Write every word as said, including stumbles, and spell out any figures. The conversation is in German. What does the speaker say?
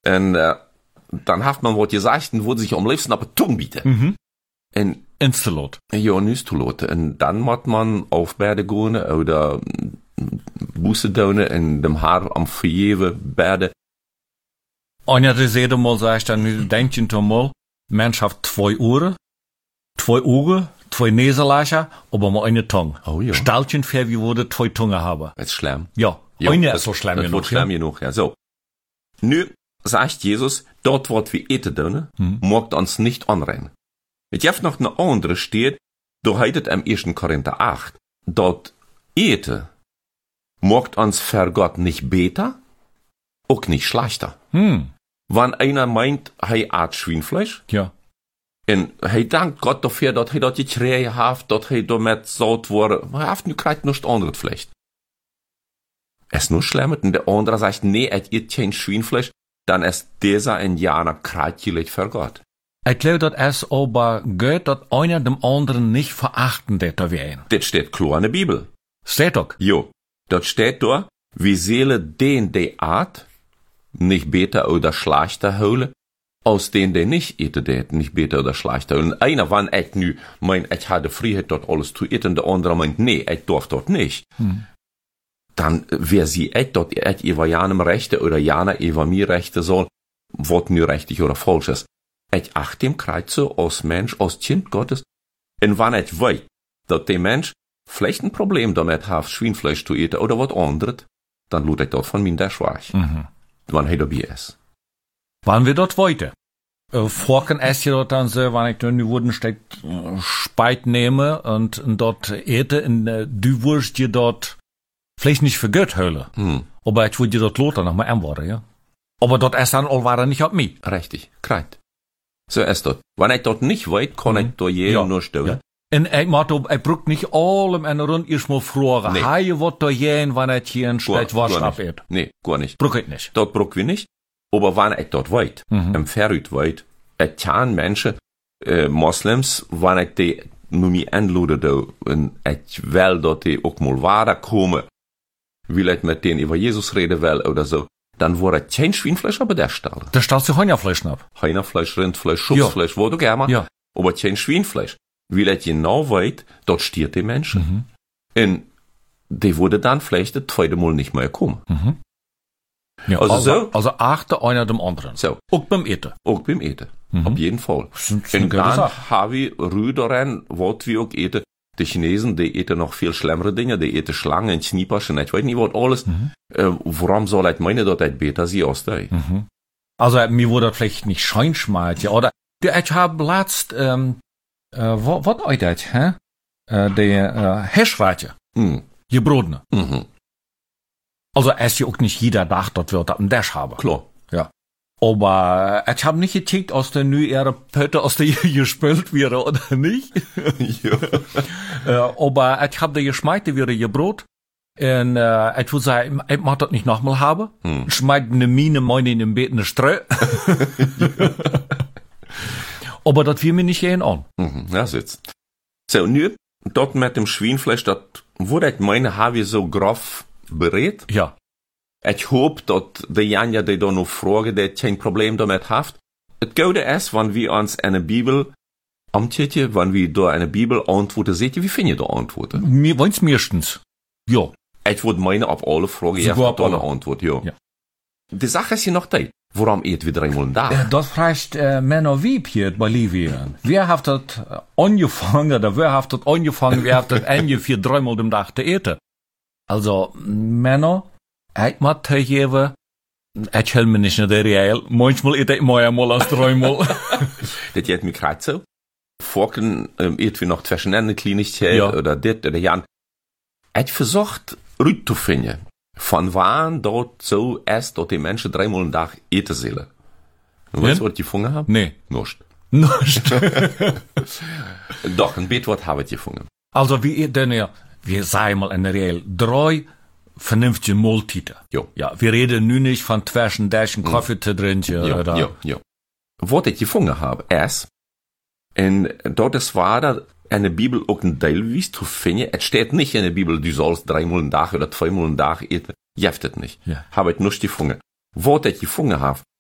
Und äh, dann hat man was gesagt und wurde sich am liebsten aber Tung bieten. Mhm. Und ins zu lot. ja, nicht zu lot. Und dann muss man auf Berde gehen oder Busse tun in dem Haar am Verjeven Berde. Und ja, das jeder mal sagt, dann denkt ihr mal, Mensch hat zwei Ohren, zwei Augen, zwei Nasenlöcher, aber mal eine Tongue. Oh ja. Stellchen für, wie würde zwei Zungen haben. Das ist schlimm. Ja, Ja, eine das, ist so schlimm das genug. wird schlimm Ja. genug, ja. So. Nu sagt Jesus, dort wird wir eten tun, hm. mag uns nicht anrennen. Jetzt gibt noch eine andere steht, da heißt am ersten Korinther acht, dort ete, mag uns für Gott nicht besser, auch nicht schlechter. Hm. Wenn einer meint, hij aat Schweinfleisch, Ja. en hij dankt Gott dafür, dass hij dat gekregen hat, dass hij damit saut wurde, hij hat nu krijgt nichts anderes vielleicht. Es nur schlimm, und der andere sagt, nee, er isst kein Schweinfleisch, dann ist dieser Indianer kreitlich für Gott. Ich glaube, dass es aber geht, dass einer dem anderen nicht verachten wird, wie ein. Das steht klar in der Bibel. Steht doch. Jo, dort steht da, wie Seele den, der art, nicht besser oder schlechter holen, aus den, der nicht eten, der nicht besser oder schlechter holen. Einer, wenn ich nu meint, ich hatte Freiheit, dort alles zu eten, der andere meint, nee, ich darf dort nicht. Hm. Dann, wer sie ich dort, ich über janem Rechte oder jana über mir Rechte soll, wat nu richtig oder falsch ist. Ich achte dem Kreuze als Mensch, als Kind Gottes. Und wenn ich weiß, dass der Mensch vielleicht ein Problem damit hat, Schweinfleisch zu eten oder was anderes, dann lud ich dort von mir der Schweig. Mhm. Wann er dabei ist. Wann wir dort weiter? Äh, Vorken es ja dort dann so, wenn ich dann die Wurden steckt, äh, Speit nehme und, und dort ete, und äh, du wirst dir dort vielleicht nicht für Gott hören. Hm. Aber ich würde dir dort loter noch mal antworten, ja. Aber dort ist dann all war nicht auf mich. Richtig, kreit. So ist das. Wenn ich dort nicht weiß, kann ich da jeden Ja. nur stellen. Ja. En ik moet op, ik broek niet allem en rond eerst mal vragen. Nee. Ga je wat doorheen, wanneer het hier een steeds Wasserab eet? Nee, gar nicht. Broek ik niet. Dort brauchen wir nicht. Aber wenn ich dort weiß, Mhm. im Verrüt weiß, ich kann Menschen, äh, Moslems, wenn ich die nur mir anlade, da, und ich will, dass die auch mal weiterkommen, will ich mit denen über Jesus reden will oder so, dann wurde kein Schweinfleisch aber der Stelle. Da stellst du Hühnerfleisch ab. Hühnerfleisch, Rindfleisch, Schupfleisch, wo du gerne, Ja. aber kein Schweinfleisch. Weil ich genau weiß, dort stirbt die Menschen. Mhm. Und die wurde dann vielleicht das zweite Mal nicht mehr kommen. Mhm. Ja, Also also, so? also achte einer dem anderen. So. Auch beim Eten. Auch beim Eten. Mhm. Auf jeden Fall. Das ist eine Und gute dann Sache. habe ich Rüderen, was wir auch eten. Die Chinesen, die eten noch viel schlimmere Dinge. Die eten Schlangen, Knieperschen, ich weiß nicht, was alles. Mhm. Äh, warum soll ich meinen, dass ich besser sie aus der? Mhm. Also, mir wurde das vielleicht nicht scheinschmalt, ja, oder? Ja, ich habe letzt, ähm, äh, was, was euch das, hä? Äh, der, äh, Hirschweite. Hm. Gebrodene. Mhm. Also, es ja auch nicht jeder Tag, dort wird das ein Dash haben. Klar. Ja. Aber, äh, ich habe nicht gekickt, aus der nu ihre Pötte aus der gespült wäre, oder nicht? Ja. äh, aber, ich habe der geschmeite wäre gebrot. Und, äh, ich würde sagen, ich mag das nicht nochmal haben. Hm. Schmeißt eine Mine, meine in dem Bett eine Strö. Aber das will mir nicht gehen an. Mhm. Ja, sitzt. So, nu, dort mit dem Schweinfleisch, das wurde ich meine, habe ich so grob berät. Ja. Ich hoffe, dass die Janja, die da noch fragen, die kein Problem damit hat. Es Gute ist, wenn wir uns eine Bibel amtetje, wenn wir da eine Bibel antworten, seht ihr, wie findet ihr da Antworten? Mir wollen's meistens. Ja. Ich würde meine, auf alle Fragen, ja, Sogar auf eine alle. Antwort, ja. Ja. Die Sache ist hier noch die, warum eet wir dreimal da? Äh, Das fragt äh, Männer Wieb hier in Bolivien. Wer hat das äh, angefangen, oder wer hat das angefangen, wer hat das ungefähr dreimal im Tag zu eten? Also, Männer, ich mag tegeben, ich hält mir nicht in der Real, manchmal eet ich mehr mal als dreimal. Das geht mir gerade so. Vorken, ähm, eet wir noch verschiedene Kliniken, Ja. oder dit, oder jan. Ich versucht, rüt zu finden. Von wann dort so ist, dass die Menschen dreimal am Tag eten sollen. Und weißt du, was ich gefunden habe? Nee. Nicht. Nicht. Doch, ein Beetwort habe ich gefunden. Also, wie ihr denn ja, wir sagen mal in der Real, drei vernünftige Mahlzeiten. Jo. Ja, wir reden nu nicht von Twäschen, Däschen, Kaffee zu trinken, Ja, oder? ja, ja. Was ich gefunden habe, ist, und dort ist war da eine Bibel auch ein Teilweise zu finden. Es steht nicht in der Bibel, du sollst dreimal am Tag oder zweimal am Tag eten. Jeft es nicht. Ja. Habe ich nicht gefunden. Was ich gefunden habe,